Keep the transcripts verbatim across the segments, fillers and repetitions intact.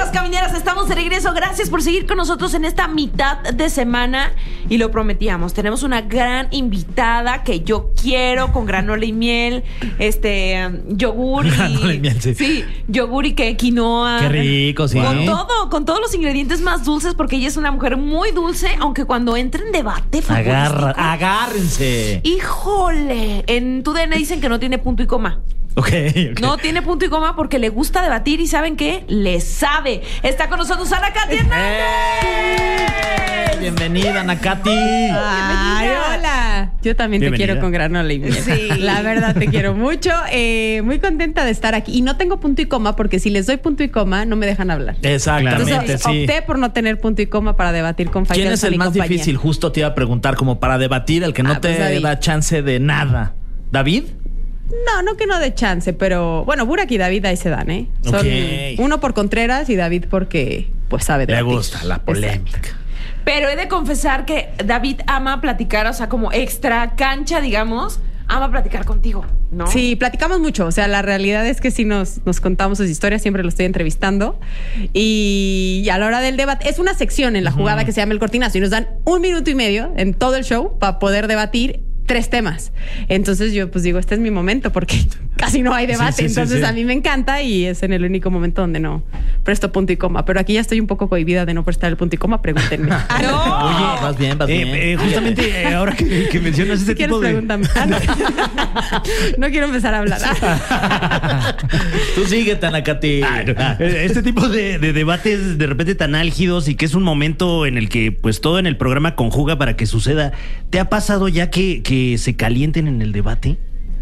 Damas camineras, estamos de regreso. Gracias por seguir con nosotros en esta mitad de semana. Y lo prometíamos, tenemos una gran invitada que yo quiero, con granola y miel, este, um, yogur y... Granola y miel, sí. Sí, yogur y que quinoa. Qué rico, sí. Con todo, con todos los ingredientes más dulces, porque ella es una mujer muy dulce, aunque cuando entra en debate Agarra, agárrense. Híjole, en tu D N A dicen que no tiene punto y coma. Okay, okay. No tiene punto y coma porque le gusta debatir y ¿saben qué? Le sabe. Está con nosotros Ana Katy Hernández. ¡Eh! Bienvenida, Ana Katy. Ay, hola. Yo también Bienvenida. te quiero con granola y miel. Sí. La verdad te quiero mucho. Eh, muy contenta de estar aquí. Y no tengo punto y coma porque si les doy punto y coma no me dejan hablar. Exactamente, Entonces sí. opté por no tener punto y coma para debatir con ¿Quién es Faitelson el y más compañía. difícil? Justo te iba a preguntar, como para debatir, el que no Ah, te pues David. da chance de nada. ¿David? No, no que no de chance, pero bueno, Burak y David ahí se dan, ¿eh? Son Ok. uno por Contreras y David porque pues sabe Le debatir. gusta la polémica. Exacto. Pero he de confesar que David ama platicar, o sea, como extra cancha, digamos, ama platicar contigo, ¿no? Sí, platicamos mucho. O sea, la realidad es que sí nos, nos contamos sus historias, siempre lo estoy entrevistando. Y a la hora del debate, es una sección en la jugada que se llama el cortinazo y nos dan un minuto y medio en todo el show para poder debatir tres temas. Entonces yo pues digo, este es mi momento porque casi no hay debate. Sí, sí, sí, Entonces sí. a mí me encanta y es en el único momento donde no presto punto y coma. Pero aquí ya estoy un poco cohibida de no prestar el punto y coma, pregúntenme. Ah, ¡No! Oye, vas bien, vas bien. Eh, eh, justamente eh, ahora que, que mencionas Si ese quieres, tipo de... pregúntame. Ah, no. No quiero empezar a hablar. Tú síguete, Ana Katy. Ah, eh, Este tipo de, de debates de repente tan álgidos y que es un momento en el que pues todo en el programa conjuga para que suceda. ¿Te ha pasado ya que, que se calienten en el debate?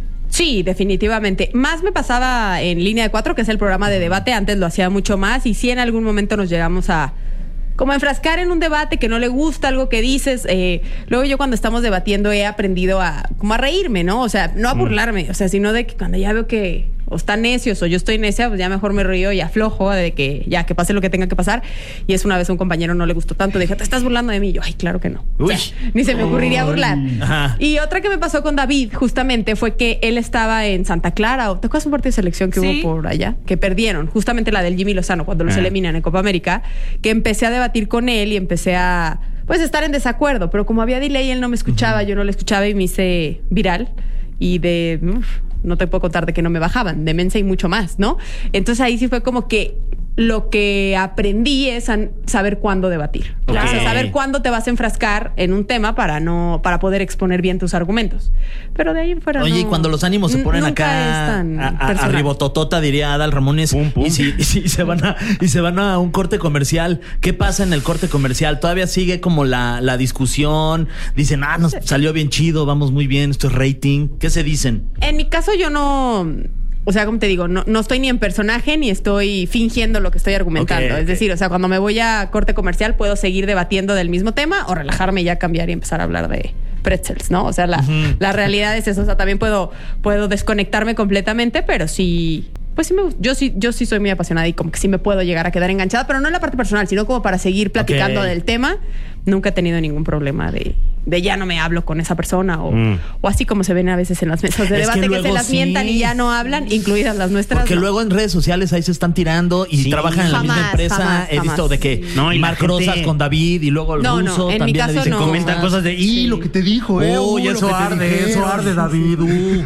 Sí, definitivamente. Más me pasaba en Línea de Cuatro, que es el programa de debate. Antes lo hacía mucho más y sí en algún momento nos llegamos a como a enfrascar en un debate que no le gusta algo que dices. Eh, luego yo cuando estamos debatiendo he aprendido a como a reírme, ¿no? O sea, no a burlarme, o sea, sino de que cuando ya veo que o están necios o yo estoy necia, pues ya mejor me río y aflojo de que ya que pase lo que tenga que pasar. Y es una vez a un compañero no le gustó tanto, dije, ¿te estás burlando de mí? Y yo, ay, claro que no. Uy. O sea, ni se me ocurriría burlar. Ajá. Y otra que me pasó con David, justamente, fue que él estaba en Santa Clara. ¿Te acuerdas un partido de selección que Sí. hubo por allá? Que perdieron, justamente la del Jimmy Lozano, cuando los Ah. eliminan en Copa América, que empecé a debatir con él y empecé a, pues, estar en desacuerdo. Pero como había delay, él no me escuchaba, yo no le escuchaba y me hice viral. Y de... uf, no te puedo contar de que no me bajaban, de mensa y mucho más, ¿no? Entonces ahí sí fue como que lo que aprendí es a saber cuándo debatir. Ok. O sea, saber cuándo te vas a enfrascar en un tema para no para poder exponer bien tus argumentos. Pero de ahí en fuera Oye, no, y cuando los ánimos se n- ponen nunca acá es tan a, a, a personal. ribototota, diría Adal Ramones, Pum, pum. Y, si, y si se van a y se van a un corte comercial, ¿qué pasa en el corte comercial? Todavía sigue como la, la discusión, dicen, ah, nos salió bien chido, vamos muy bien, esto es rating. ¿Qué se dicen? En mi caso yo no... O sea, como te digo, no, no estoy ni en personaje ni estoy fingiendo lo que estoy argumentando. Ok, ok. Es decir, o sea, cuando me voy a corte comercial puedo seguir debatiendo del mismo tema o relajarme y ya cambiar y empezar a hablar de pretzels, ¿no? O sea, la, la realidad es eso. O sea, también puedo, puedo desconectarme completamente, pero sí... Pues sí me gusta. Yo sí, yo sí soy muy apasionada y como que sí me puedo llegar a quedar enganchada, pero no en la parte personal, sino como para seguir platicando Ok. del tema. Nunca he tenido ningún problema de, de ya no me hablo con esa persona o, Mm. o así como se ven a veces en las mesas de Es que debate que, luego se las sí. mientan y ya no hablan, incluidas las nuestras. Porque no. luego en redes sociales ahí se están tirando y Sí. trabajan en la misma Jamás, empresa. jamás, He visto jamás. de que No, y la Marc gente- Rosas con David y luego el No, no, ruso en mi también caso le dicen no. cosas. Comentan cosas de, y Sí. lo que te dijo, eh. Uy, Uy, lo eso que te arde, dijeron". eso arde, David. Uh.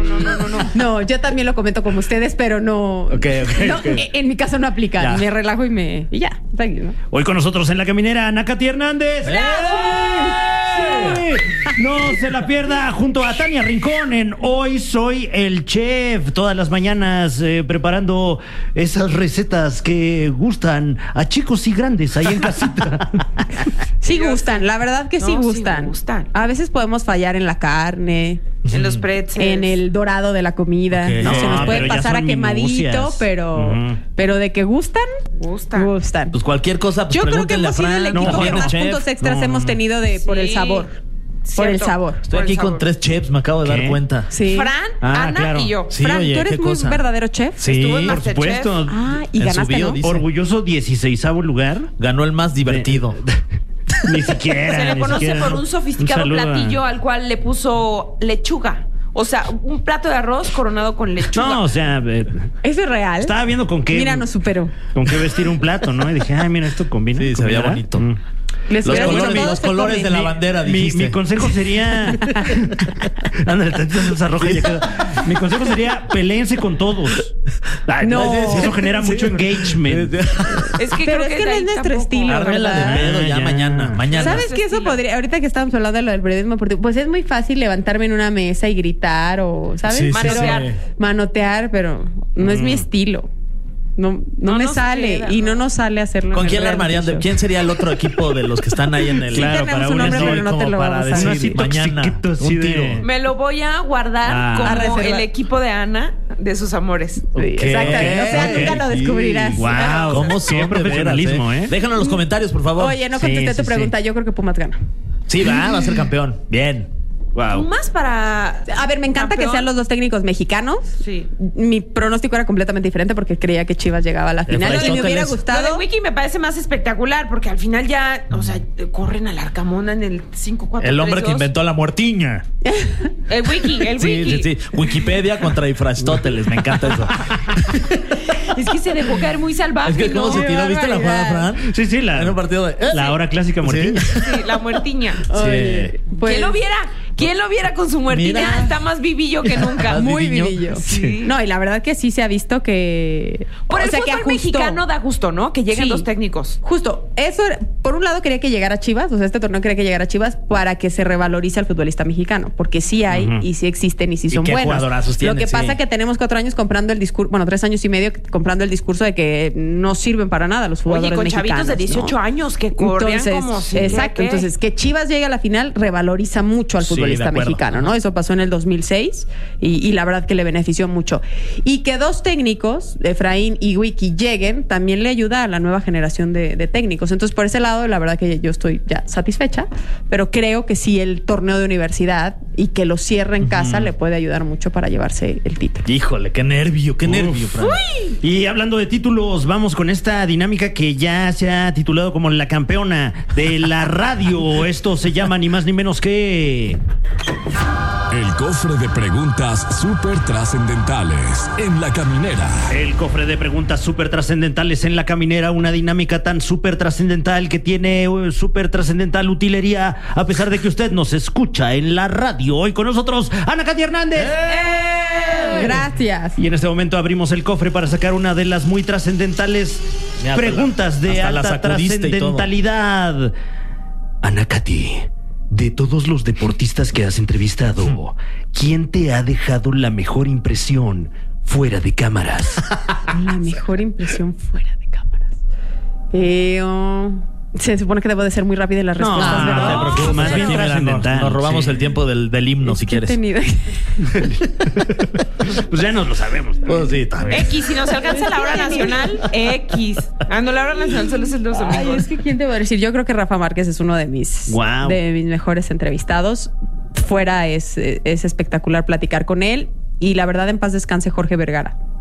No, yo también lo comento como ustedes, pero no. Ok, ok, no, ok. En mi caso no aplica. Ya. Me relajo y me. Y ya, tranquilo. Hoy con nosotros en la caminera, Ana Katy Hernández. ¡Eh! Sí. No se la pierda junto a Tania Rincón en Hoy Soy el Chef. Todas las mañanas eh, preparando esas recetas que gustan a chicos y grandes ahí en casita. Sí gustan, la verdad que sí No, sí gustan. gustan. A veces podemos fallar en la carne, En los pretzels. en el dorado de la comida. Ok. No, se nos No, puede pero ya pasar a son quemadito, minucias. pero, Ujú. pero de que gustan, Gusta. gustan. Pues cualquier cosa, pues Yo creo que pregúntenle a hemos sido el Fran. equipo No, que no, más chef. puntos extras No, no, hemos no. tenido de por el Sí. sabor. Por el Cierto. sabor. Estoy Por el aquí con sabor. tres chefs, me acabo de dar ¿Qué? cuenta. Sí. Fran, Ah, Ana claro. y yo. Sí, Fran, oye, ¿tú eres qué muy cosa. verdadero chef? Sí, Estuvo en por Masterchef. supuesto. Ah, y En su ganaste, bio ¿no? dice. Orgulloso dieciseisavo lugar. Ganó el más divertido. Ni siquiera. Se le ni conoce siquiera. por un sofisticado Un saludo a- platillo al cual le puso lechuga. O sea, un plato de arroz coronado con lechuga. No, o sea, eh, ¿Eso es real? estaba viendo con qué. Mira, nos superó. Con qué vestir un plato, ¿no? Y dije, ay, mira, esto combina. Sí, se veía ¿combinará? bonito. Mm. Les Los hubiera dicho, colores, todos los se colores de comen. la bandera, Mi, dijiste. mi consejo sería. Ándale, tantito salsa roja y ya quedó. Mi consejo sería peléense con todos. Ay, No. Eso genera mucho engagement. Es que Pero creo es que, que de no ahí es nuestro tampoco. estilo. Ármela de ¿verdad? pedo ya, Ah, ya. mañana. Mañana. ¿Sabes qué? Eso estilo. podría, ahorita que estábamos hablando de lo del periodismo deportivo, pues es muy fácil levantarme en una mesa y gritar o, ¿sabes? Sí, sí, Pero- sí. Manotear, pero no es mi estilo. No, no, No me nos sale queda, y ¿no? no nos sale hacerlo. ¿Con en el quién la reality armarían? show. ¿Quién sería el otro equipo de los que están ahí en el... Sí, Claro, tenemos para un un nombre, así, pero no te como lo para vamos a decir decir. así mañana toxiquito, así un de- tiro. Me lo voy a guardar Ah. como A reservar. el equipo de Ana de sus amores. Sí, Ok. exactamente. O sea, Ok. nunca lo Sí. descubrirás. Wow. ¿Cómo son Qué de profesionalismo, veras, ¿eh? Déjanos en los comentarios, por favor. Oye, no Sí, contesté sí, tu pregunta. sí. Yo creo que Pumas gana. Sí, va, va a ser campeón. Bien. Wow. Más para. A ver, me encanta campeón. que sean los dos técnicos mexicanos. Sí. Mi pronóstico era completamente diferente porque creía que Chivas llegaba a la final. Y me Aristóteles. hubiera Lo de gustado. Wiki me parece más espectacular porque al final ya, o sea, corren al Arcamón en el cinco cuatro El hombre que inventó la muertiña. El Wiki, el Sí, Wiki. sí, sí. Wikipedia contra Aristóteles. Me encanta eso. Es que se dejó caer muy salvaje, Es que cómo ¿no? se tiró, ¿viste la jugada, Fran? Sí, sí, la, En un partido de... eh, la sí. hora clásica muertilla. Sí. Sí, la muertiña. Oye, pues- ¿Quién lo viera? ¿Quién lo viera con su muertiña? Mira. Está más vivillo que nunca. Más Muy viviño. vivillo. Sí. No, y la verdad que sí se ha visto que. Por o el sea, que fútbol ajustó. mexicano da gusto, ¿no? Que lleguen Sí. los técnicos. Justo, eso, era- por un lado quería que llegara Chivas, o sea, este torneo quería que llegara Chivas para que se revalorice al futbolista mexicano, porque sí hay Ujú. y sí existen y sí ¿Y son qué buenos. jugadorazos Lo tienen? que pasa Sí. que tenemos cuatro años comprando el discurso, bueno, tres años y medio comprando el discurso de que no sirven para nada los jugadores Oye, con mexicanos. chavitos de dieciocho ¿no? años que corrían Entonces, como si... exacto, ¿qué? entonces que Chivas llegue a la final revaloriza mucho al Sí, futbolista de acuerdo. mexicano, ¿no? Eso pasó en el dos mil seis y, y la verdad que le benefició mucho. Y que dos técnicos, Efraín y Wiki, lleguen, también le ayuda a la nueva generación de, de técnicos. Entonces, por ese lado, la verdad que yo estoy ya satisfecha, pero creo que sí el torneo de universidad y que lo cierre en casa le puede ayudar mucho para llevarse el título. Híjole, qué nervio, qué nervio, Fran. Y hablando de títulos, vamos con esta dinámica que ya se ha titulado como la campeona de la radio. Esto se llama ni más ni menos que... El cofre de preguntas súper trascendentales en la caminera. El cofre de preguntas súper trascendentales en la caminera, una dinámica tan súper trascendental que tiene eh, súper trascendental utilería, a pesar de que usted nos escucha en la radio. Hoy con nosotros, Ana Katy Hernández. Gracias. Y en este momento abrimos el cofre para sacar una de las muy trascendentales Mira, hasta preguntas la- de hasta la alta sacudiste y todo. trascendentalidad. Ana Katy, de todos los deportistas que has entrevistado, ¿quién te ha dejado la mejor impresión fuera de cámaras? La mejor impresión fuera de cámaras. Eh, oh, se supone que debo de ser muy rápida en las respuestas, no, ¿verdad? no te preocupes. Más bien Sí, mira, trascendental, nos, nos robamos sí. el tiempo del, del himno, si Es que he quieres. tenido- Pues ya nos lo sabemos. Pues sí, también. X, si nos alcanza la hora nacional, X. Ah, no, la hora nacional solo es el dos Ay, domingos. es que quién te va a decir. Yo creo que Rafa Márquez es uno de mis, Guau. de mis mejores entrevistados. Fuera es, es espectacular platicar con él. Y la verdad, en paz descanse Jorge Vergara.